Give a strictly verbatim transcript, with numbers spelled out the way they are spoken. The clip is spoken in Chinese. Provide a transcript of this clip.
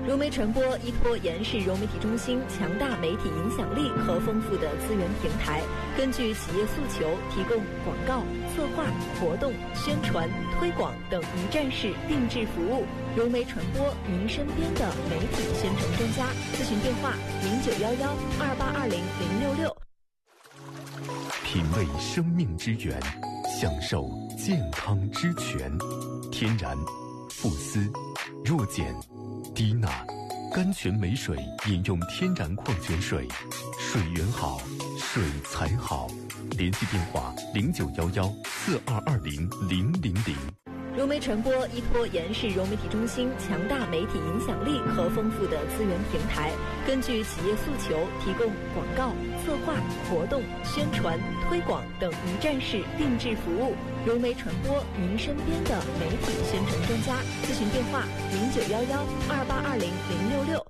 融媒传播依托延世融媒体中心强大媒体影响力和丰富的资源平台，根据企业诉求，提供广告、策划、活动、宣传、推广等一站式定制服务。融媒传播，您身边的媒体宣传专家。咨询电话：零九幺幺二八二零零六六。 品味生命之源，享受健康之泉。天然、富思、弱碱、低钠，甘泉美水饮用天然矿泉水，水源好，水才好。联系电话：零九幺幺四二二零零零零。 融媒传播依托延世融媒体中心强大媒体影响力和丰富的资源平台，根据企业诉求，提供广告、策划、活动、宣传、推广等一站式定制服务。融媒传播，您身边的媒体宣传专家。咨询电话：零九幺幺二八二零零六六。